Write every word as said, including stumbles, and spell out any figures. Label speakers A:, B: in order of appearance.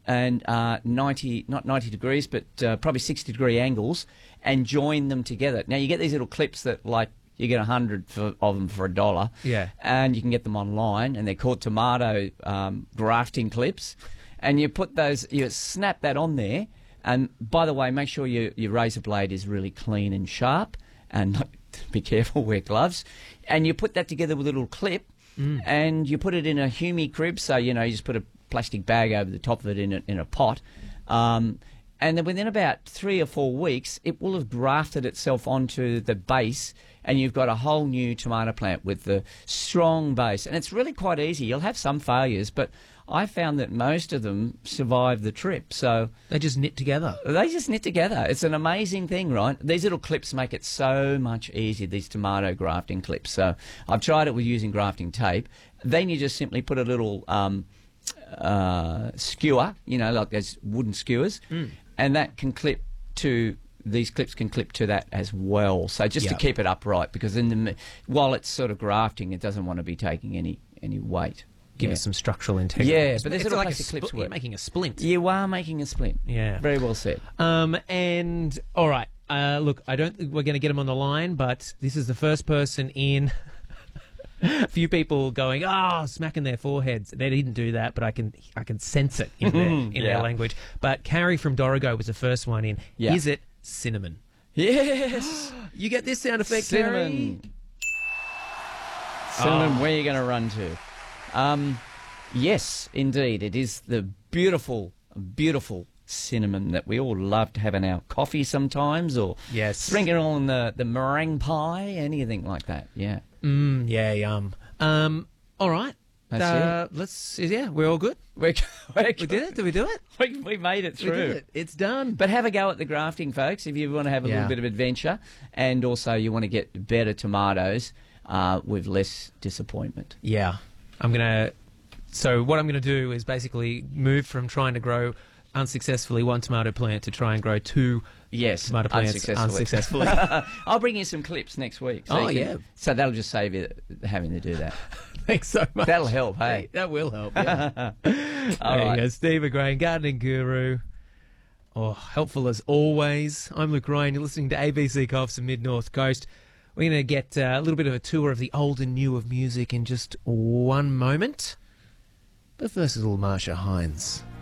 A: and uh, ninety, not ninety degrees, but uh, probably sixty degree angles, and join them together. Now you get these little clips that, like, you get a hundred of them for a dollar.
B: Yeah.
A: And you can get them online, and they're called tomato um, grafting clips. And you put those, you snap that on there. And by the way, make sure your your razor blade is really clean and sharp, and not, be careful, wear gloves. And you put that together with a little clip, mm. and you put it in a Humi crib. So, you know, you just put a plastic bag over the top of it in a, in a pot. Um, and then within about three or four weeks, it will have grafted itself onto the base, and you've got a whole new tomato plant with the strong base. And it's really quite easy. You'll have some failures, but I found that most of them survive the trip. So
B: they just knit together.
A: They just knit together. It's an amazing thing, right? These little clips make it so much easier, these tomato grafting clips. So I've tried it with using grafting tape. Then you just simply put a little um, uh, skewer, you know, like those wooden skewers, mm. and that can clip to... These clips can clip to that as well. So just yep. to keep it upright, because in the while it's sort of grafting, it doesn't want to be taking any, any weight.
B: Give
A: yeah.
B: us some structural integrity.
A: Yeah, but there's
B: it's
A: little
B: like
A: plastic clips.
B: You're making a splint.
A: You are making a splint.
B: Yeah.
A: Very well said.
B: Um, and, all right, uh, look, I don't think we're going to get him on the line, but this is the first person in... A few people going, oh, smacking their foreheads. They didn't do that, but I can I can sense it in, their, in yeah. their language. But Carrie from Dorrigo was the first one in. Yeah. Is it cinnamon?
A: Yes.
B: You get this sound effect,
A: cinnamon.
B: Carrie?
A: Cinnamon,
B: oh.
A: where are you going to run to? Um, yes, indeed. It is the beautiful, beautiful cinnamon that we all love to have in our coffee sometimes, or
B: yes.
A: sprinkle it on the, the meringue pie, anything like that, yeah.
B: Mm, yeah, yum. Um, all right.
A: That's
B: uh,
A: it.
B: Let's, yeah, we're all good.
A: We're, we're
B: we did it? Did we do it?
A: We, we made it through.
B: We did it. It's done.
A: But have a go at the grafting, folks, if you want to have a
B: yeah.
A: little bit of adventure, and also you want to get better tomatoes uh, with less disappointment.
B: Yeah. I'm going to... So what I'm going to do is basically move from trying to grow unsuccessfully one tomato plant to try and grow two
A: yes,
B: tomato plants
A: unsuccessfully.
B: unsuccessfully.
A: I'll bring you some clips next week. So
B: oh,
A: can,
B: yeah.
A: So that'll just save you having to do that.
B: Thanks so much.
A: That'll help, hey?
B: That will help, yeah.
A: All
B: there
A: right.
B: you go. Steve McGrain, gardening guru. Oh, helpful as always. I'm Luke Ryan. You're listening to A B C Coffs and Mid-North Coast. We're going to get uh, a little bit of a tour of the old and new of music in just one moment. But first is little Marsha Hines.